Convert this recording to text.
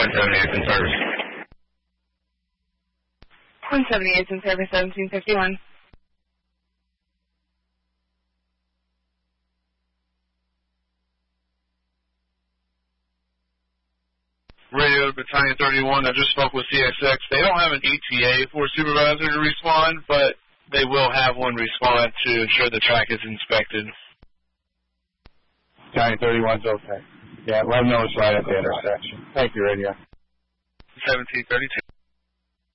178's in service. 178's in service, 1751. Radio Battalion 31, I just spoke with CSX. They don't have an ETA for a supervisor to respond, but they will have one respond to ensure the track is inspected. Battalion 31's okay. Yeah, let them know it's right at the intersection. Thank you, Radio. 1732.